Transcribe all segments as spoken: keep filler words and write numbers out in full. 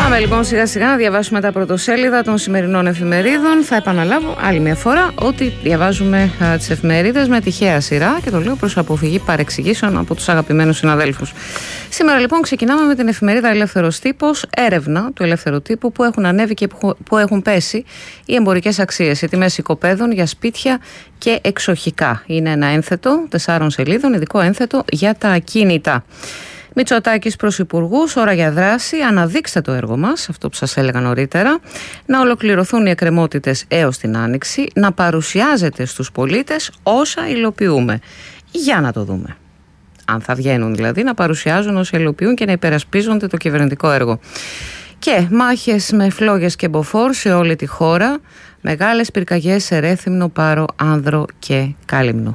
Πάμε λοιπόν σιγά σιγά να διαβάσουμε τα πρωτοσέλιδα των σημερινών εφημερίδων. Θα επαναλάβω άλλη μια φορά ότι διαβάζουμε τις εφημερίδες με τυχαία σειρά και το λέω προς αποφυγή παρεξηγήσεων από τους αγαπημένους συναδέλφους. Σήμερα λοιπόν ξεκινάμε με την εφημερίδα Ελεύθερος Τύπος, έρευνα του Ελεύθερου Τύπου που έχουν ανέβει και που έχουν πέσει οι εμπορικές αξίες, οι τιμές οικοπαίδων για σπίτια και εξοχικά. Είναι ένα ένθετο τεσσάρων σελίδων, ειδικό ένθετο για τα ακίνητα. Μητσοτάκης προς υπουργούς, ώρα για δράση, αναδείξτε το έργο μας, αυτό που σας έλεγα νωρίτερα, να ολοκληρωθούν οι εκκρεμότητες έως την Άνοιξη, να παρουσιάζεται στους πολίτες όσα υλοποιούμε. Για να το δούμε. Αν θα βγαίνουν δηλαδή να παρουσιάζουν όσα υλοποιούν και να υπερασπίζονται το κυβερνητικό έργο. Και μάχες με φλόγες και μποφόρ σε όλη τη χώρα, μεγάλες πυρκαγιές σε Ρέθυμνο, Πάρο, Άνδρο και Κάλυμνο.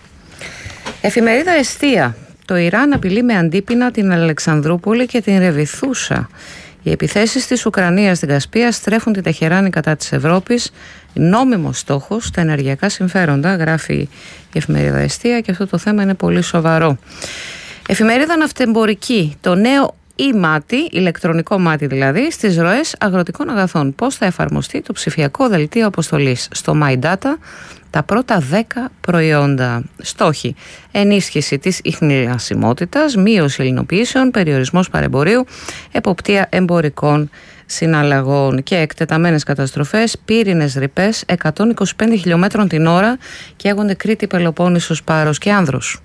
Εφημερίδα Εστία. Το Ιράν απειλεί με αντίπεινα την Αλεξανδρούπολη και την Ρεβιθούσα. Οι επιθέσεις της Ουκρανίας στην Κασπία στρέφουν τη Τεχεράνη κατά της Ευρώπης. Νόμιμος στόχος τα ενεργειακά συμφέροντα, γράφει η εφημερίδα Εστία, και αυτό το θέμα είναι πολύ σοβαρό. Εφημερίδα Ναυτεμπορική. Το νέο e-μάτι, ηλεκτρονικό μάτι δηλαδή, στις ροές αγροτικών αγαθών. Πώς θα εφαρμοστεί το ψηφιακό δελτίο αποστολής στο My Data, τα πρώτα δέκα προϊόντα. Στόχοι: ενίσχυση της ιχνηλασιμότητας, μείωση ελληνοποιήσεων, περιορισμός παρεμπορίου, εποπτεία εμπορικών συναλλαγών. Και εκτεταμένες καταστροφές, πύρινες ρηπές εκατόν είκοσι πέντε χιλιόμετρων την ώρα και έγονται Κρήτη, Πελοπόννησος, Πάρος και Άνδρος.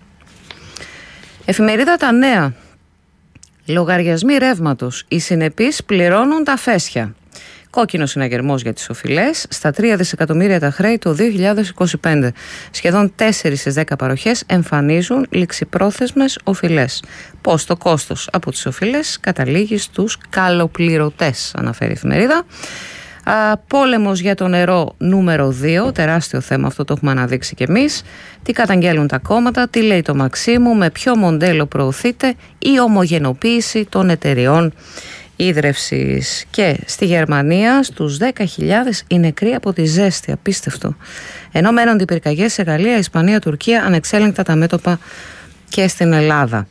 Εφημερίδα Τα Νέα. Λογαριασμοί ρεύματος. Οι συνεπείς πληρώνουν τα φέσια. Κόκκινος συναγερμός για τις οφειλές. Στα τρία δισεκατομμύρια τα χρέη το δύο χιλιάδες είκοσι πέντε. Σχεδόν τέσσερα στις δέκα παροχές εμφανίζουν ληξιπρόθεσμες οφειλές. Πώς το κόστος από τις οφειλές καταλήγει στους καλοπληρωτές, αναφέρει η εφημερίδα. Α, πόλεμος για το νερό νούμερο δύο, τεράστιο θέμα, αυτό το έχουμε αναδείξει κι εμείς. Τι καταγγέλουν τα κόμματα, τι λέει το Μαξίμου, με ποιο μοντέλο προωθείται η ομογενοποίηση των εταιριών ίδρευσης. Και στη Γερμανία στους δέκα χιλιάδες οι νεκροί από τη ζέστη, απίστευτο. Ενώ μένονται οι πυρκαγιές σε Γαλλία, Ισπανία, Τουρκία, ανεξέλεγκτα τα μέτωπα και στην Ελλάδα.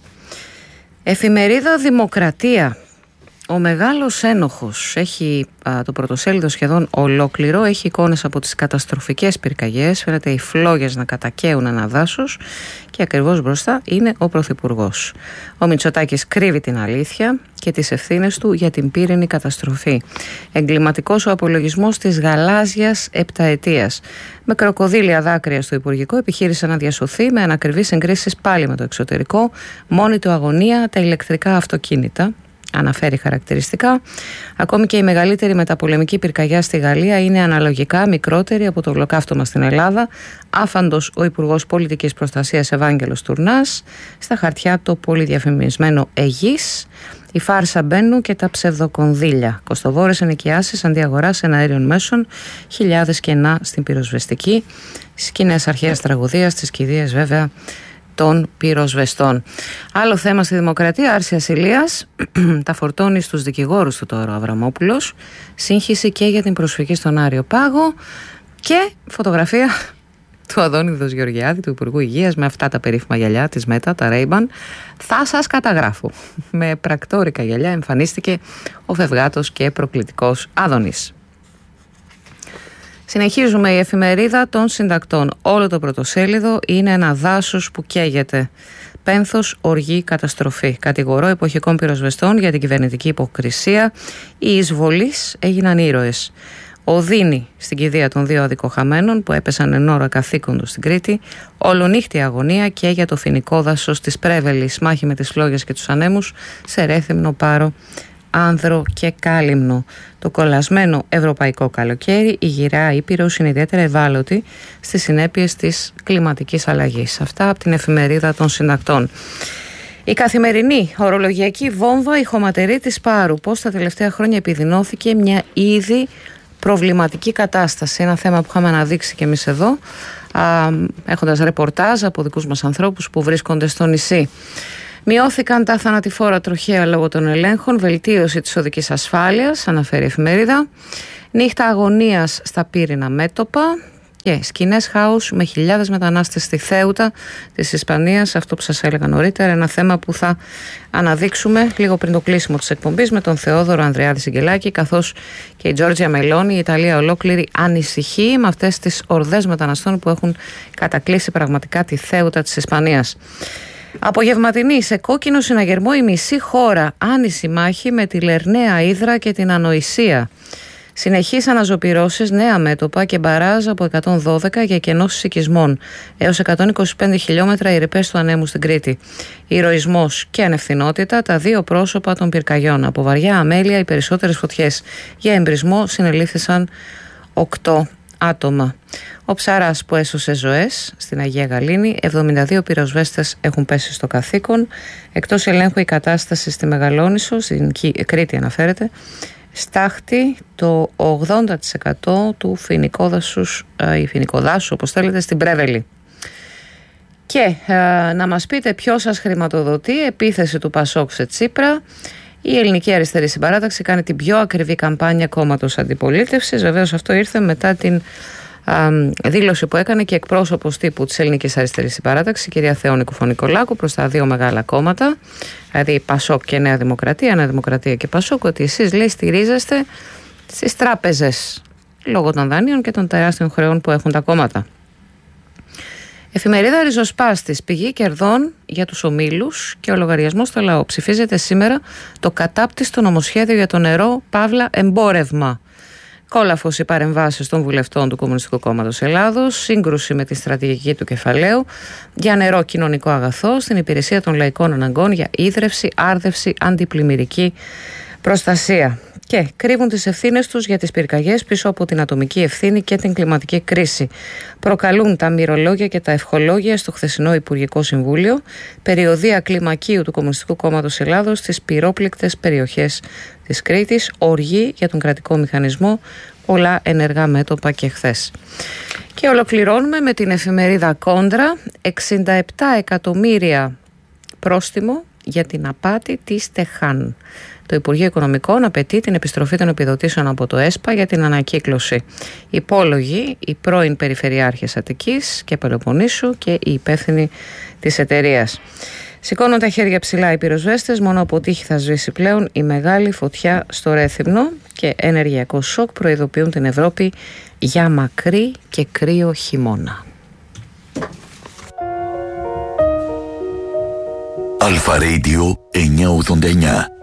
Εφημερίδα Δημοκρατία. Ο μεγάλος ένοχος έχει α, το πρωτοσέλιδο σχεδόν ολόκληρο, έχει εικόνες από τις καταστροφικές πυρκαγιές, φαίνεται οι φλόγες να κατακαίουν ένα δάσος και ακριβώς μπροστά είναι ο Πρωθυπουργός. Ο Μητσοτάκης κρύβει την αλήθεια και τις ευθύνες του για την πύρινη καταστροφή. Εγκληματικός ο απολογισμός της γαλάζιας επταετίας. Με κροκοδίλια δάκρυα στο Υπουργικό επιχείρησε να διασωθεί με ανακριβείς συγκρίσεις πάλι με το εξωτερικό, μόνη του αγωνία τα ηλεκτρικά αυτοκίνητα. Αναφέρει χαρακτηριστικά. Ακόμη και η μεγαλύτερη μεταπολεμική πυρκαγιά στη Γαλλία είναι αναλογικά μικρότερη από το ολοκαύτωμα στην Ελλάδα. Άφαντος ο Υπουργός Πολιτικής Προστασίας Ευάγγελος Τουρνάς. Στα χαρτιά το πολυδιαφημισμένο Αιγής, η φάρσα Μπένου και τα ψευδοκονδύλια. Κοστοβόρες ενοικιάσεις αντί αγοράς εναέριων μέσων, χιλιάδες κενά στην πυροσβεστική. Σκηνές αρχαίας τραγωδίας, τις κηδείες βέβαια των πυροσβεστών. Άλλο θέμα στη Δημοκρατία, άρση ασυλίας. Τα φορτώνει στους δικηγόρους του τώρα ο Αβραμόπουλος. Σύγχυση και για την προσφυγή στον Άριο Πάγο. Και φωτογραφία του Αδόνιδος Γεωργιάδη, του Υπουργού Υγείας, με αυτά τα περίφημα γυαλιά της Μέτα, τα Ray-Ban. Θα σας καταγράφω. Με πρακτόρικα γυαλιά εμφανίστηκε ο φευγάτος και προκλητικός Άδωνης. Συνεχίζουμε, η εφημερίδα των συντακτών. Όλο το πρωτοσέλιδο είναι ένα δάσος που καίγεται. Πένθος, οργή, καταστροφή. Κατηγορώ εποχικών πυροσβεστών για την κυβερνητική υποκρισία. Οι εισβολείς έγιναν ήρωες. Οδύνη στην κηδεία των δύο αδικοχαμένων που έπεσαν εν ώρα καθήκοντος στην Κρήτη. Ολονύχτη αγωνία και για το φοινικό δάσος της Πρέβελης. Μάχη με τις φλόγες και τους ανέμους σε Ρέθυμνο, Πάρο, Άνδρο και Κάλυμνο. Το κολλασμένο ευρωπαϊκό καλοκαίρι, η γυραιά Ήπειρος είναι ιδιαίτερα ευάλωτη στις συνέπειες της κλιματικής αλλαγής. Αυτά από την εφημερίδα των συντακτών. Η καθημερινή ορολογιακή βόμβα, η χωματερή της Πάρου. Πώς τα τελευταία χρόνια επιδεινώθηκε μια ήδη προβληματική κατάσταση. Ένα θέμα που είχαμε αναδείξει και εμείς εδώ, α, έχοντας ρεπορτάζ από δικούς μας ανθρώπους που βρίσκονται στο νησί. Μειώθηκαν τα θανατηφόρα τροχαία λόγω των ελέγχων, βελτίωση της οδικής ασφάλειας, αναφέρει η εφημερίδα. Νύχτα αγωνίας στα πύρινα μέτωπα. Και σκηνές χάους με χιλιάδες μετανάστες στη Θέουτα της Ισπανίας, αυτό που σας έλεγα νωρίτερα, ένα θέμα που θα αναδείξουμε λίγο πριν το κλείσιμο της εκπομπής με τον Θεόδωρο Ανδριάδη Σιγκελάκη, καθώς και η Τζόρτζια Μελώνη, η Ιταλία ολόκληρη ανησυχεί με αυτές τις ορδές μεταναστών που έχουν κατακλείσει πραγματικά τη Θέουτα της Ισπανίας. Απογευματινή σε κόκκινο συναγερμό η μισή χώρα, άνηση μάχη με τη Λερναία Ύδρα και την ανοησία. Συνεχείς αναζωπυρώσεις, νέα μέτωπα και μπαράζ από εκατόν δώδεκα για κενώσεις οικισμών. Έως εκατόν είκοσι πέντε χιλιόμετρα οι ρηπές του ανέμου στην Κρήτη. Ηρωισμός και ανευθυνότητα, τα δύο πρόσωπα των πυρκαγιών. Από βαριά αμέλεια οι περισσότερες φωτιές. Για εμπρισμό συνελήφθησαν οκτώ άτομα. Ο ψαράς που έσωσε ζωές στην Αγία Γαλήνη, εβδομήντα δύο πυροσβέστες έχουν πέσει στο καθήκον. Εκτός ελέγχου η κατάσταση στη Μεγαλόνισσο, στην Κρήτη αναφέρεται. Στάχτη το ογδόντα τοις εκατό του φοινικόδασους ή φοινικοδάσου όπως θέλετε στην Πρέβελη. Και ε, να μας πείτε ποιος σας χρηματοδοτεί. Επίθεση του Πασόκ σε Τσίπρα. Η Ελληνική Αριστερή Συμπαράταξη κάνει την πιο ακριβή καμπάνια κόμματος αντιπολίτευσης. Βεβαίως αυτό ήρθε μετά την α, δήλωση που έκανε και εκπρόσωπος τύπου της Ελληνικής Αριστερής Συμπαράταξης, η κυρία Θεόνη Κουφωνικολάκου, προς τα δύο μεγάλα κόμματα, δηλαδή Πασόκ και Νέα Δημοκρατία, Νέα Δημοκρατία και Πασόκ, ότι εσείς, λέει, στηρίζεστε στις τράπεζες λόγω των δανείων και των τεράστιων χρεών που έχουν τα κόμματα. Εφημερίδα Ριζοσπάστης, πηγή κερδών για τους ομίλους και ο λογαριασμός στο λαό. Ψηφίζεται σήμερα το κατάπτυστο νομοσχέδιο για το νερό, παύλα εμπόρευμα. Κόλαφος οι παρεμβάσεις των βουλευτών του Κομμουνιστικού Κόμματος Ελλάδος, σύγκρουση με τη στρατηγική του κεφαλαίου για νερό κοινωνικό αγαθό στην υπηρεσία των λαϊκών αναγκών για ίδρυυση, άρδευση, αντιπλημμυρική προστασία. Και κρύβουν τις ευθύνες τους για τις πυρκαγιές πίσω από την ατομική ευθύνη και την κλιματική κρίση. Προκαλούν τα μυρολόγια και τα ευχολόγια στο χθεσινό Υπουργικό Συμβούλιο, περιοδεία κλιμακίου του Κομμουνιστικού Κόμματος Ελλάδος στις πυρόπληκτες περιοχές της Κρήτης, οργή για τον κρατικό μηχανισμό, πολλά ενεργά μέτωπα και χθες. Και ολοκληρώνουμε με την εφημερίδα Κόντρα, εξήντα επτά εκατομμύρια πρόστιμο για την απάτη της Τεχάν. Το Υπουργείο Οικονομικών απαιτεί την επιστροφή των επιδοτήσεων από το ΕΣΠΑ για την ανακύκλωση. Υπόλογοι οι πρώην Περιφερειάρχες Αττικής και Πελοποννήσου και οι υπεύθυνοι της εταιρείας. Σηκώνουν τα χέρια ψηλά οι πυροσβέστες, μόνο από τύχη θα σβήσει πλέον η μεγάλη φωτιά στο Ρέθυμνο και ενεργειακό σοκ προειδοποιούν την Ευρώπη για μακρύ και κρύο χειμώνα. Αλφα Radio εννιακόσια ογδόντα εννιά.